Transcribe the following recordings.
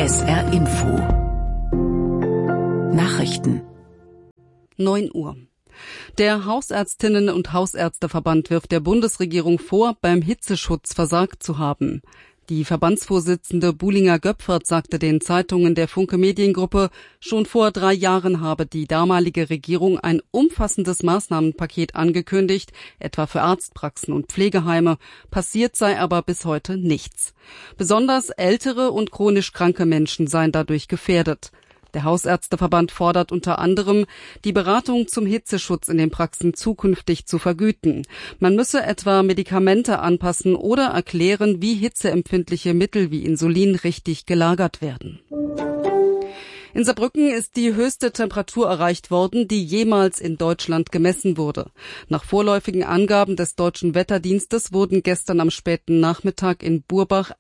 SR Info Nachrichten 9 Uhr. Der Hausärztinnen- und Hausärzteverband wirft der Bundesregierung vor, beim Hitzeschutz versagt zu haben. Die Verbandsvorsitzende Buhlinger-Göpfert sagte den Zeitungen der Funke Mediengruppe, schon vor 3 Jahren habe die damalige Regierung ein umfassendes Maßnahmenpaket angekündigt, etwa für Arztpraxen und Pflegeheime. Passiert sei aber bis heute nichts. Besonders ältere und chronisch kranke Menschen seien dadurch gefährdet. Der Hausärzteverband fordert unter anderem, die Beratung zum Hitzeschutz in den Praxen zukünftig zu vergüten. Man müsse etwa Medikamente anpassen oder erklären, wie hitzeempfindliche Mittel wie Insulin richtig gelagert werden. In Saarbrücken ist die höchste Temperatur erreicht worden, die jemals in Deutschland gemessen wurde. Nach vorläufigen Angaben des Deutschen Wetterdienstes wurden gestern am späten Nachmittag in Burbach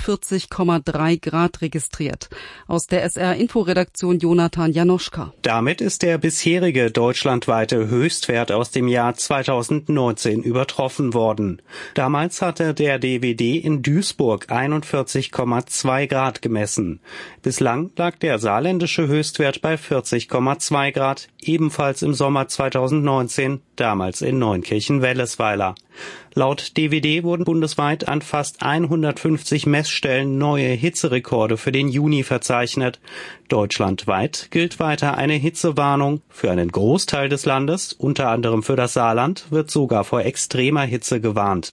41,3 Grad registriert. Aus der SR-Info-Redaktion Jonathan Janoschka. Damit ist der bisherige deutschlandweite Höchstwert aus dem Jahr 2019 übertroffen worden. Damals hatte der DWD in Duisburg 41,2 Grad gemessen. Bislang lag der saarländische Höchstwert bei 40,2 Grad, ebenfalls im Sommer 2019, damals in Neunkirchen-Wellesweiler. Laut DWD wurden bundesweit an fast 150 Messstellen neue Hitzerekorde für den Juni verzeichnet. Deutschlandweit gilt weiter eine Hitzewarnung. Für einen Großteil des Landes, unter anderem für das Saarland, wird sogar vor extremer Hitze gewarnt.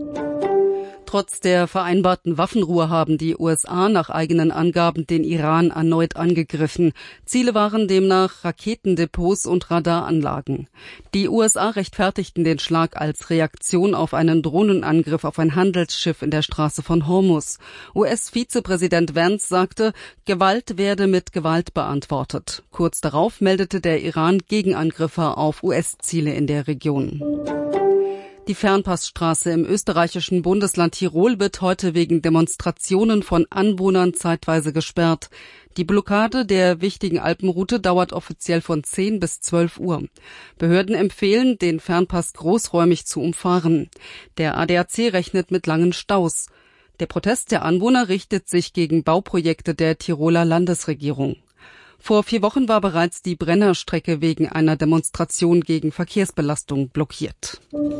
Trotz der vereinbarten Waffenruhe haben die USA nach eigenen Angaben den Iran erneut angegriffen. Ziele waren demnach Raketendepots und Radaranlagen. Die USA rechtfertigten den Schlag als Reaktion auf einen Drohnenangriff auf ein Handelsschiff in der Straße von Hormuz. US-Vizepräsident Vance sagte, Gewalt werde mit Gewalt beantwortet. Kurz darauf meldete der Iran Gegenangriffe auf US-Ziele in der Region. Die Fernpassstraße im österreichischen Bundesland Tirol wird heute wegen Demonstrationen von Anwohnern zeitweise gesperrt. Die Blockade der wichtigen Alpenroute dauert offiziell von 10 bis 12 Uhr. Behörden empfehlen, den Fernpass großräumig zu umfahren. Der ADAC rechnet mit langen Staus. Der Protest der Anwohner richtet sich gegen Bauprojekte der Tiroler Landesregierung. Vor 4 Wochen war bereits die Brennerstrecke wegen einer Demonstration gegen Verkehrsbelastung blockiert.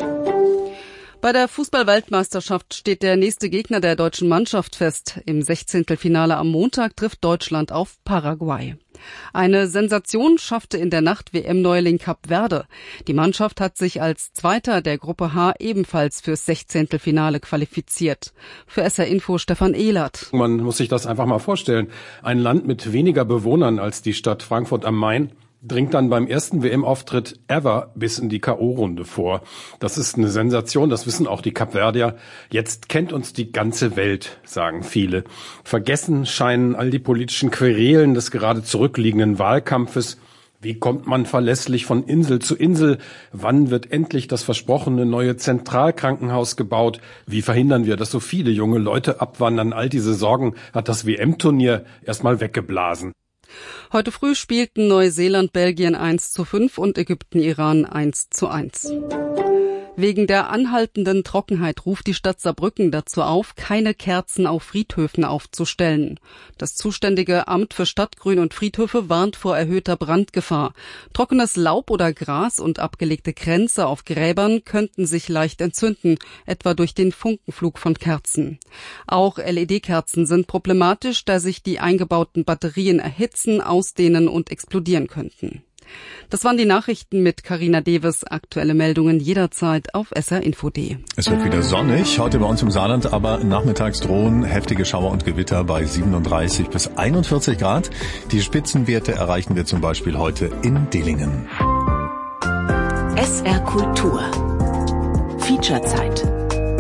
Bei der Fußball-Weltmeisterschaft steht der nächste Gegner der deutschen Mannschaft fest. Im 16. Finale am Montag trifft Deutschland auf Paraguay. Eine Sensation schaffte in der Nacht WM-Neuling Kap Verde. Die Mannschaft hat sich als Zweiter der Gruppe H ebenfalls fürs 16. Finale qualifiziert. Für SR Info Stefan Ehlert. Man muss sich das einfach mal vorstellen. Ein Land mit weniger Bewohnern als die Stadt Frankfurt am Main dringt dann beim ersten WM-Auftritt ever bis in die K.O.-Runde vor. Das ist eine Sensation, das wissen auch die Kapverdier. Jetzt kennt uns die ganze Welt, sagen viele. Vergessen scheinen all die politischen Querelen des gerade zurückliegenden Wahlkampfes. Wie kommt man verlässlich von Insel zu Insel? Wann wird endlich das versprochene neue Zentralkrankenhaus gebaut? Wie verhindern wir, dass so viele junge Leute abwandern? All diese Sorgen hat das WM-Turnier erstmal weggeblasen. Heute früh spielten Neuseeland Belgien 1:5 und Ägypten Iran 1:1. Wegen der anhaltenden Trockenheit ruft die Stadt Saarbrücken dazu auf, keine Kerzen auf Friedhöfen aufzustellen. Das zuständige Amt für Stadtgrün und Friedhöfe warnt vor erhöhter Brandgefahr. Trockenes Laub oder Gras und abgelegte Kränze auf Gräbern könnten sich leicht entzünden, etwa durch den Funkenflug von Kerzen. Auch LED-Kerzen sind problematisch, da sich die eingebauten Batterien erhitzen, ausdehnen und explodieren könnten. Das waren die Nachrichten mit Carina Deves. Aktuelle Meldungen jederzeit auf srinfo.de. Es wird wieder sonnig, heute bei uns im Saarland, aber nachmittags drohen heftige Schauer und Gewitter bei 37 bis 41 Grad. Die Spitzenwerte erreichen wir zum Beispiel heute in Dillingen. SR Kultur Featurezeit.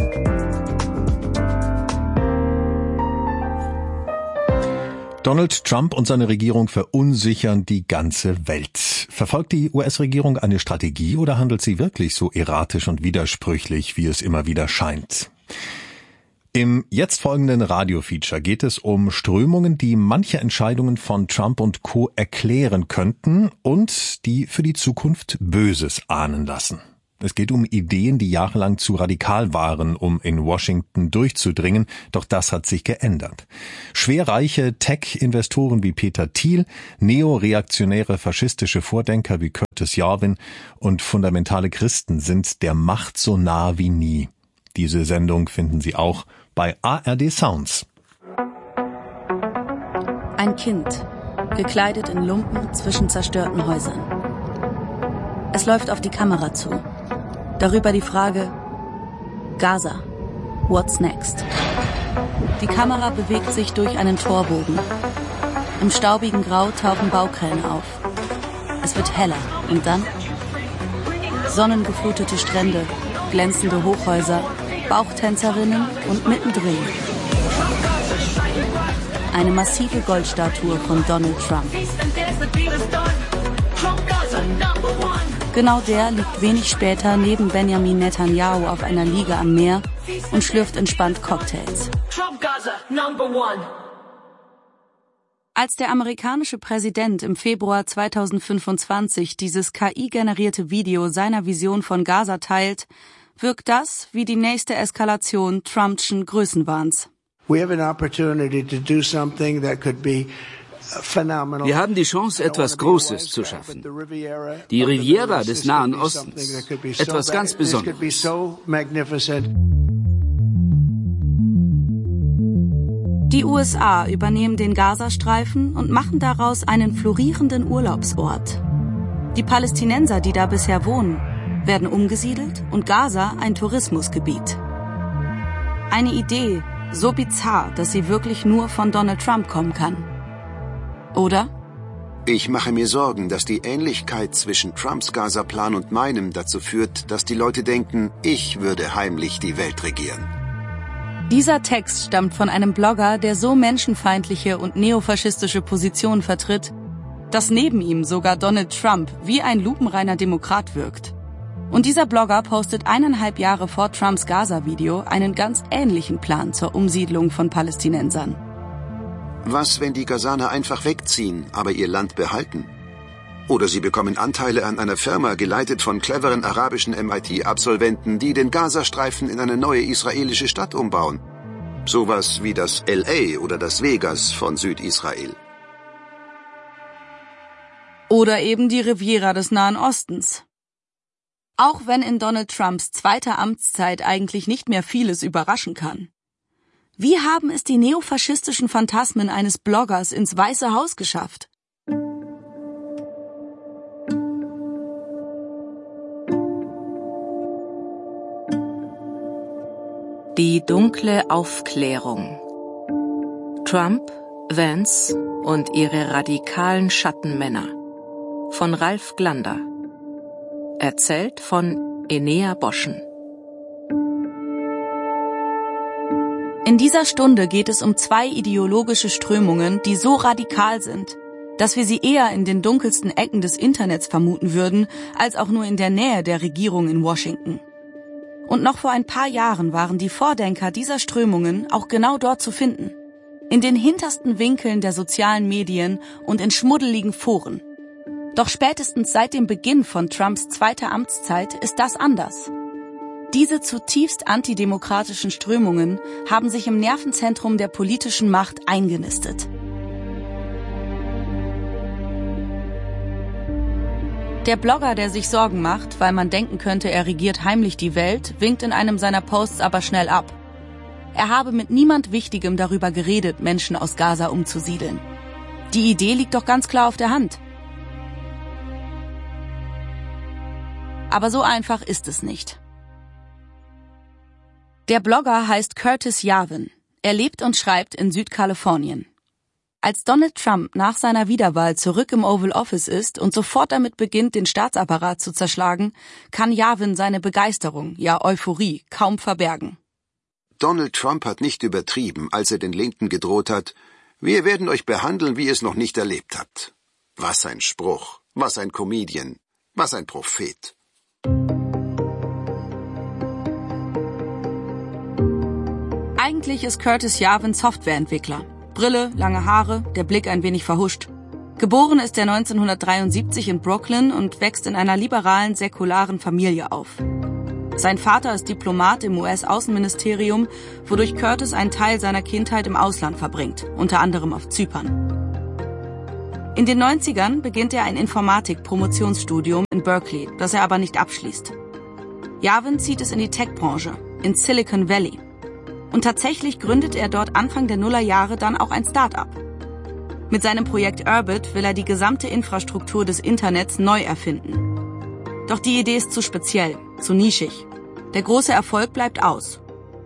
Donald Trump und seine Regierung verunsichern die ganze Welt. Verfolgt die US-Regierung eine Strategie oder handelt sie wirklich so erratisch und widersprüchlich, wie es immer wieder scheint? Im jetzt folgenden Radiofeature geht es um Strömungen, die manche Entscheidungen von Trump und Co. erklären könnten und die für die Zukunft Böses ahnen lassen. Es geht um Ideen, die jahrelang zu radikal waren, um in Washington durchzudringen, doch das hat sich geändert. Schwerreiche Tech-Investoren wie Peter Thiel, neoreaktionäre faschistische Vordenker wie Curtis Yarvin und fundamentale Christen sind der Macht so nah wie nie. Diese Sendung finden Sie auch bei ARD Sounds. Ein Kind, gekleidet in Lumpen zwischen zerstörten Häusern. Es läuft auf die Kamera zu. Darüber die Frage: Gaza, what's next? Die Kamera bewegt sich durch einen Torbogen. Im staubigen Grau tauchen Baukräne auf. Es wird heller und dann sonnengeflutete Strände, glänzende Hochhäuser, Bauchtänzerinnen und mittendrin eine massive Goldstatue von Donald Trump. Genau der liegt wenig später neben Benjamin Netanyahu auf einer Liege am Meer und schlürft entspannt Cocktails. Als der amerikanische Präsident im Februar 2025 dieses KI-generierte Video seiner Vision von Gaza teilt, wirkt das wie die nächste Eskalation Trumpschen Größenwahns. Wir haben die Chance, etwas Großes zu schaffen. Die Riviera des Nahen Ostens. Etwas ganz Besonderes. Die USA übernehmen den Gazastreifen und machen daraus einen florierenden Urlaubsort. Die Palästinenser, die da bisher wohnen, werden umgesiedelt und Gaza ein Tourismusgebiet. Eine Idee, so bizarr, dass sie wirklich nur von Donald Trump kommen kann. Oder? Ich mache mir Sorgen, dass die Ähnlichkeit zwischen Trumps Gaza-Plan und meinem dazu führt, dass die Leute denken, ich würde heimlich die Welt regieren. Dieser Text stammt von einem Blogger, der so menschenfeindliche und neofaschistische Positionen vertritt, dass neben ihm sogar Donald Trump wie ein lupenreiner Demokrat wirkt. Und dieser Blogger postet 1,5 Jahre vor Trumps Gaza-Video einen ganz ähnlichen Plan zur Umsiedlung von Palästinensern. Was, wenn die Gazaner einfach wegziehen, aber ihr Land behalten? Oder sie bekommen Anteile an einer Firma, geleitet von cleveren arabischen MIT-Absolventen, die den Gazastreifen in eine neue israelische Stadt umbauen. Sowas wie das LA oder das Vegas von Südisrael. Oder eben die Riviera des Nahen Ostens. Auch wenn in Donald Trumps zweiter Amtszeit eigentlich nicht mehr vieles überraschen kann. Wie haben es die neofaschistischen Phantasmen eines Bloggers ins Weiße Haus geschafft? Die dunkle Aufklärung. Trump, Vance und ihre radikalen Schattenmänner. Von Ralf Glander. Erzählt von Enea Boschen. In dieser Stunde geht es um 2 ideologische Strömungen, die so radikal sind, dass wir sie eher in den dunkelsten Ecken des Internets vermuten würden, als auch nur in der Nähe der Regierung in Washington. Und noch vor ein paar Jahren waren die Vordenker dieser Strömungen auch genau dort zu finden. In den hintersten Winkeln der sozialen Medien und in schmuddeligen Foren. Doch spätestens seit dem Beginn von Trumps zweiter Amtszeit ist das anders. Diese zutiefst antidemokratischen Strömungen haben sich im Nervenzentrum der politischen Macht eingenistet. Der Blogger, der sich Sorgen macht, weil man denken könnte, er regiert heimlich die Welt, winkt in einem seiner Posts aber schnell ab. Er habe mit niemand Wichtigem darüber geredet, Menschen aus Gaza umzusiedeln. Die Idee liegt doch ganz klar auf der Hand. Aber so einfach ist es nicht. Der Blogger heißt Curtis Yarvin. Er lebt und schreibt in Südkalifornien. Als Donald Trump nach seiner Wiederwahl zurück im Oval Office ist und sofort damit beginnt, den Staatsapparat zu zerschlagen, kann Yarvin seine Begeisterung, ja Euphorie, kaum verbergen. Donald Trump hat nicht übertrieben, als er den Linken gedroht hat, wir werden euch behandeln, wie ihr es noch nicht erlebt habt. Was ein Spruch, was ein Comedian, was ein Prophet. Eigentlich ist Curtis Yarvin Softwareentwickler. Brille, lange Haare, der Blick ein wenig verhuscht. Geboren ist er 1973 in Brooklyn und wächst in einer liberalen, säkularen Familie auf. Sein Vater ist Diplomat im US-Außenministerium, wodurch Curtis einen Teil seiner Kindheit im Ausland verbringt, unter anderem auf Zypern. In den 90ern beginnt er ein Informatik-Promotionsstudium in Berkeley, das er aber nicht abschließt. Yavin zieht es in die Tech-Branche, in Silicon Valley. Und tatsächlich gründet er dort Anfang der Nullerjahre dann auch ein Start-up. Mit seinem Projekt Urbit will er die gesamte Infrastruktur des Internets neu erfinden. Doch die Idee ist zu speziell, zu nischig. Der große Erfolg bleibt aus.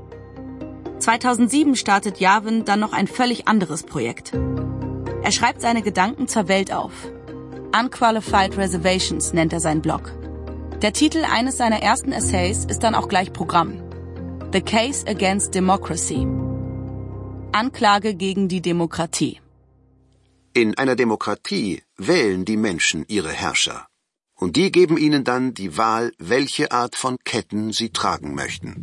2007 startet Yavin dann noch ein völlig anderes Projekt. Er schreibt seine Gedanken zur Welt auf. Unqualified Reservations nennt er seinen Blog. Der Titel eines seiner ersten Essays ist dann auch gleich Programm. The Case Against Democracy. Anklage gegen die Demokratie. In einer Demokratie wählen die Menschen ihre Herrscher. Und die geben ihnen dann die Wahl, welche Art von Ketten sie tragen möchten.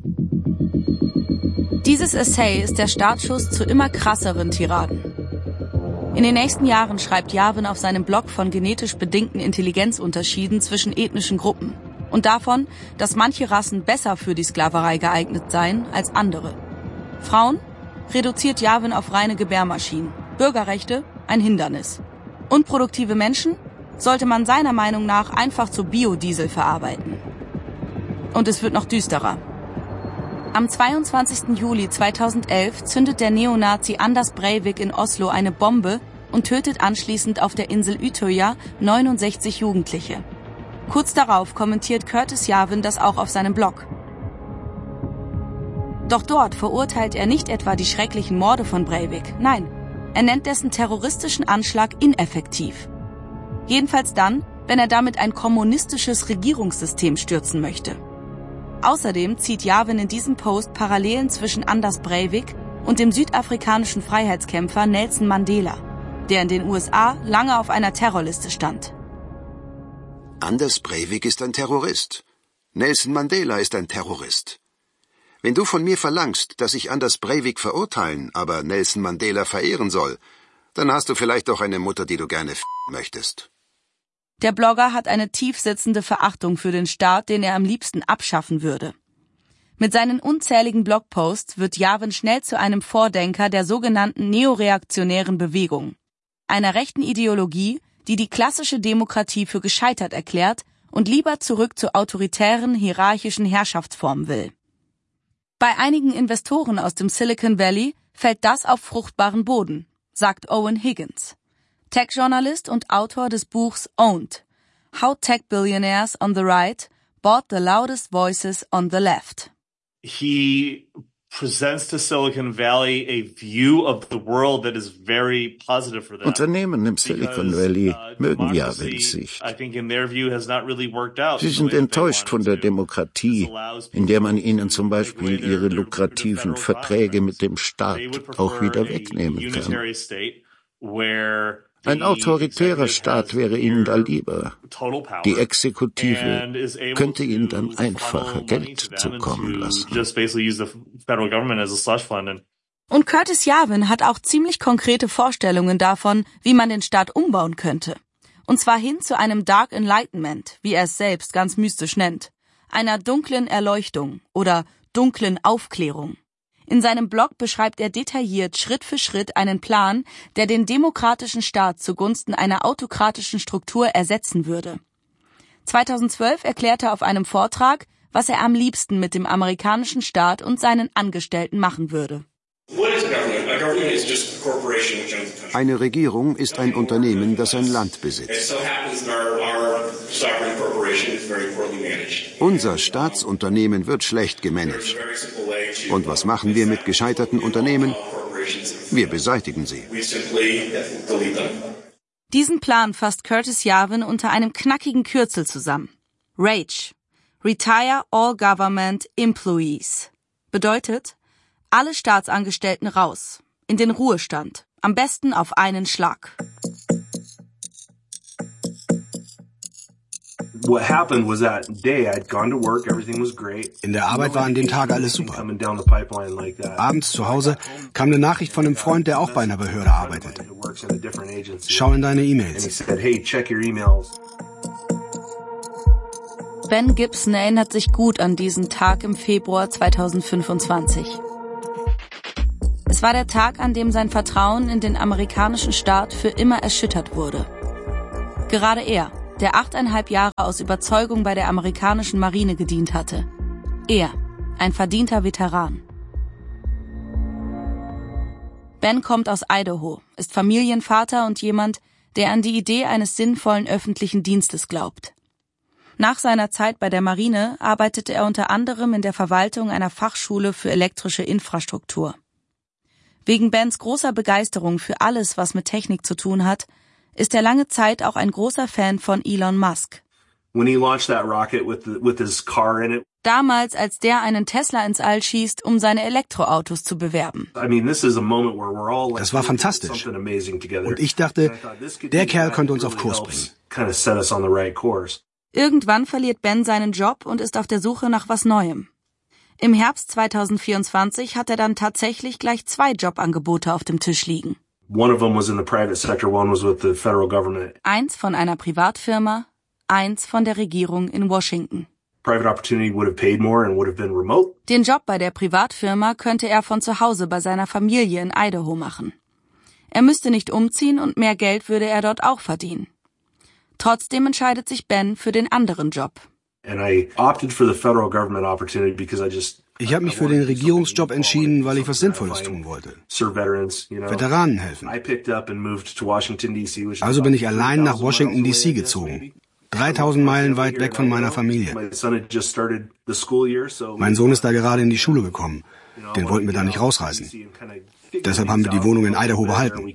Dieses Essay ist der Startschuss zu immer krasseren Tiraden. In den nächsten Jahren schreibt Yavin auf seinem Blog von genetisch bedingten Intelligenzunterschieden zwischen ethnischen Gruppen und davon, dass manche Rassen besser für die Sklaverei geeignet seien als andere. Frauen reduziert Yavin auf reine Gebärmaschinen, Bürgerrechte ein Hindernis. Unproduktive Menschen sollte man seiner Meinung nach einfach zu Biodiesel verarbeiten. Und es wird noch düsterer. Am 22. Juli 2011 zündet der Neonazi Anders Breivik in Oslo eine Bombe und tötet anschließend auf der Insel Utøya 69 Jugendliche. Kurz darauf kommentiert Curtis Yavin das auch auf seinem Blog. Doch dort verurteilt er nicht etwa die schrecklichen Morde von Breivik, nein, er nennt dessen terroristischen Anschlag ineffektiv. Jedenfalls dann, wenn er damit ein kommunistisches Regierungssystem stürzen möchte. Außerdem zieht Yavin in diesem Post Parallelen zwischen Anders Breivik und dem südafrikanischen Freiheitskämpfer Nelson Mandela, der in den USA lange auf einer Terrorliste stand. Anders Breivik ist ein Terrorist. Nelson Mandela ist ein Terrorist. Wenn du von mir verlangst, dass ich Anders Breivik verurteilen, aber Nelson Mandela verehren soll, dann hast du vielleicht auch eine Mutter, die du gerne möchtest. Der Blogger hat eine tiefsitzende Verachtung für den Staat, den er am liebsten abschaffen würde. Mit seinen unzähligen Blogposts wird Yavin schnell zu einem Vordenker der sogenannten neoreaktionären Bewegung, einer rechten Ideologie, die die klassische Demokratie für gescheitert erklärt und lieber zurück zu autoritären, hierarchischen Herrschaftsformen will. Bei einigen Investoren aus dem Silicon Valley fällt das auf fruchtbaren Boden, sagt Owen Higgins, Tech-Journalist und Autor des Buchs Owned, How Tech Billionaires on the Right Bought the Loudest Voices on the Left. He presents to Silicon Valley a view of the world that is very positive for them. Unternehmen im Silicon Valley mögen Yavins Sicht. Sie sind enttäuscht von der Demokratie, in der man ihnen zum Beispiel ihre lukrativen Verträge mit dem Staat auch wieder wegnehmen kann. Ein autoritärer Staat wäre ihnen da lieber. Die Exekutive könnte ihnen dann einfacher Geld zukommen lassen. Und Curtis Yavin hat auch ziemlich konkrete Vorstellungen davon, wie man den Staat umbauen könnte. Und zwar hin zu einem Dark Enlightenment, wie er es selbst ganz mystisch nennt, einer dunklen Erleuchtung oder dunklen Aufklärung. In seinem Blog beschreibt er detailliert Schritt für Schritt einen Plan, der den demokratischen Staat zugunsten einer autokratischen Struktur ersetzen würde. 2012 erklärte er auf einem Vortrag, was er am liebsten mit dem amerikanischen Staat und seinen Angestellten machen würde. Eine Regierung ist ein Unternehmen, das ein Land besitzt. Unser Staatsunternehmen wird schlecht gemanagt. Und was machen wir mit gescheiterten Unternehmen? Wir beseitigen sie. Diesen Plan fasst Curtis Yavin unter einem knackigen Kürzel zusammen. RAGE. Retire All Government Employees. Bedeutet, alle Staatsangestellten raus, in den Ruhestand, am besten auf einen Schlag. In der Arbeit war an dem Tag alles super. Abends zu Hause kam eine Nachricht von einem Freund, der auch bei einer Behörde arbeitete. Schau in deine E-Mails. Ben Gibson erinnert sich gut an diesen Tag im Februar 2025. Es war der Tag, an dem sein Vertrauen in den amerikanischen Staat für immer erschüttert wurde. Gerade er, der 8,5 Jahre aus Überzeugung bei der amerikanischen Marine gedient hatte. Er, ein verdienter Veteran. Ben kommt aus Idaho, ist Familienvater und jemand, der an die Idee eines sinnvollen öffentlichen Dienstes glaubt. Nach seiner Zeit bei der Marine arbeitete er unter anderem in der Verwaltung einer Fachschule für elektrische Infrastruktur. Wegen Bens großer Begeisterung für alles, was mit Technik zu tun hat, ist er lange Zeit auch ein großer Fan von Elon Musk. Damals, als der einen Tesla ins All schießt, um seine Elektroautos zu bewerben. Das war fantastisch. Und ich dachte, der Kerl könnte uns auf Kurs bringen. Irgendwann verliert Ben seinen Job und ist auf der Suche nach was Neuem. Im Herbst 2024 hat er dann tatsächlich gleich 2 Jobangebote auf dem Tisch liegen. Eins von einer Privatfirma, eins von der Regierung in Washington. Den Job bei der Privatfirma könnte er von zu Hause bei seiner Familie in Idaho machen. Er müsste nicht umziehen und mehr Geld würde er dort auch verdienen. Trotzdem entscheidet sich Ben für den anderen Job. Ich habe mich für den Regierungsjob entschieden, weil ich was Sinnvolles tun wollte. Veteranen helfen. Also bin ich allein nach Washington D.C. gezogen. 3000 Meilen weit weg von meiner Familie. Mein Sohn ist da gerade in die Schule gekommen. Den wollten wir da nicht rausreißen. Deshalb haben wir die Wohnung in Idaho behalten.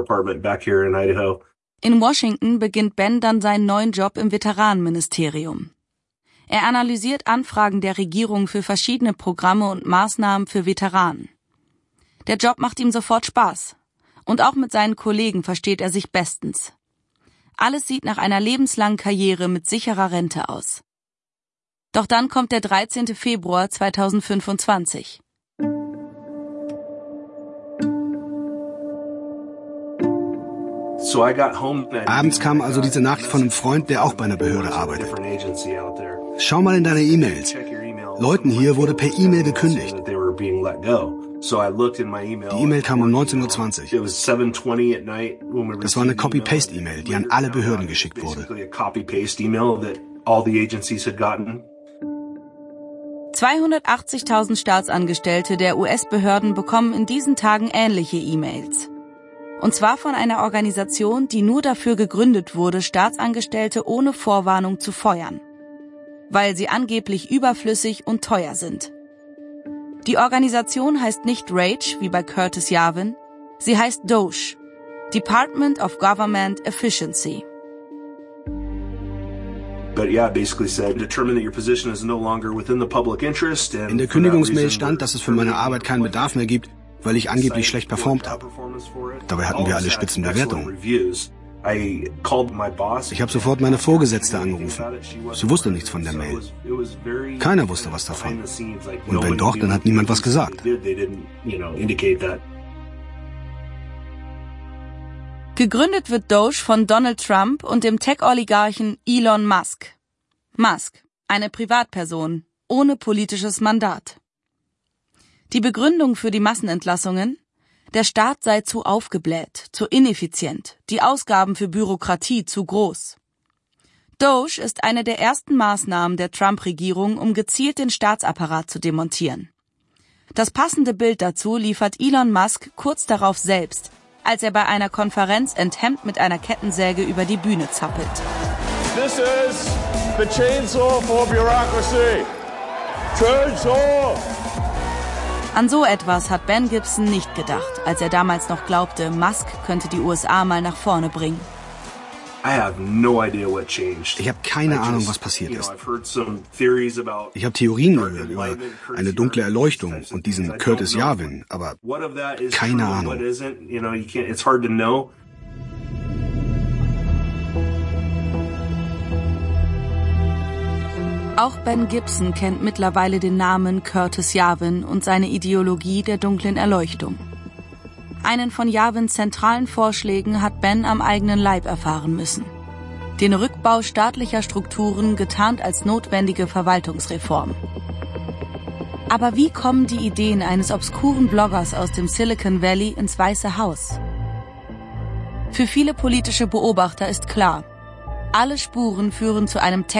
In Washington beginnt Ben dann seinen neuen Job im Veteranenministerium. Er analysiert Anfragen der Regierung für verschiedene Programme und Maßnahmen für Veteranen. Der Job macht ihm sofort Spaß. Und auch mit seinen Kollegen versteht er sich bestens. Alles sieht nach einer lebenslangen Karriere mit sicherer Rente aus. Doch dann kommt der 13. Februar 2025. Abends kam also diese Nachricht von einem Freund, der auch bei einer Behörde arbeitet. Schau mal in deine E-Mails. Leuten hier wurde per E-Mail gekündigt. Die E-Mail kam um 19:20 Uhr. Das war eine Copy-Paste-E-Mail, die an alle Behörden geschickt wurde. 280.000 Staatsangestellte der US-Behörden bekommen in diesen Tagen ähnliche E-Mails. Und zwar von einer Organisation, die nur dafür gegründet wurde, Staatsangestellte ohne Vorwarnung zu feuern. Weil sie angeblich überflüssig und teuer sind. Die Organisation heißt nicht RAGE, wie bei Curtis Yarvin. Sie heißt DOGE, Department of Government Efficiency. In der Kündigungsmail stand, dass es für meine Arbeit keinen Bedarf mehr gibt, weil ich angeblich schlecht performt habe. Dabei hatten wir alle Spitzenbewertungen. Ich habe sofort meine Vorgesetzte angerufen. Sie wusste nichts von der Mail. Keiner wusste was davon. Und wenn doch, dann hat niemand was gesagt. Gegründet wird Doge von Donald Trump und dem Tech-Oligarchen Elon Musk. Musk, eine Privatperson, ohne politisches Mandat. Die Begründung für die Massenentlassungen? Der Staat sei zu aufgebläht, zu ineffizient, die Ausgaben für Bürokratie zu groß. Doge ist eine der ersten Maßnahmen der Trump-Regierung, um gezielt den Staatsapparat zu demontieren. Das passende Bild dazu liefert Elon Musk kurz darauf selbst, als er bei einer Konferenz enthemmt mit einer Kettensäge über die Bühne zappelt. This is the chainsaw for bureaucracy. Chainsaw! An so etwas hat Ben Gibson nicht gedacht, als er damals noch glaubte, Musk könnte die USA mal nach vorne bringen. Ich habe keine Ahnung, was passiert ist. Ich habe Theorien gehört über eine dunkle Erleuchtung und diesen Curtis Yarvin, aber keine Ahnung. Auch Ben Gibson kennt mittlerweile den Namen Curtis Yarvin und seine Ideologie der dunklen Erleuchtung. Einen von Yavins zentralen Vorschlägen hat Ben am eigenen Leib erfahren müssen. Den Rückbau staatlicher Strukturen getarnt als notwendige Verwaltungsreform. Aber wie kommen die Ideen eines obskuren Bloggers aus dem Silicon Valley ins Weiße Haus? Für viele politische Beobachter ist klar, alle Spuren führen zu einem